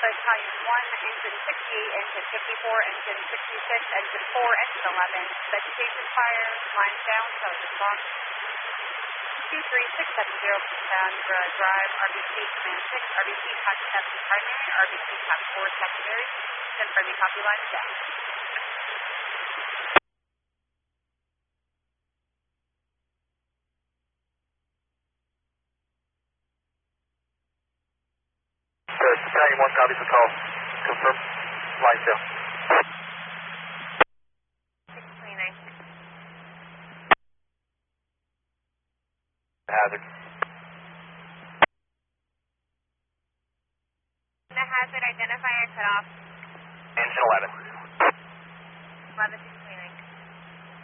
Battalion 1, Engine 68, Engine 54, Engine 66, Engine 4, Engine 11. Vegetation fire, lines down, intelligence box. 23670, eastbound Drive, RBC Command 6, RBC Tax Captain Primary, RBC Tax 4 Secondary. Confirm you copy, line is down. Battalion 1 copies the call. Confirm. Line down. 629. Hazard. The hazard identifier cut off. Engine 11.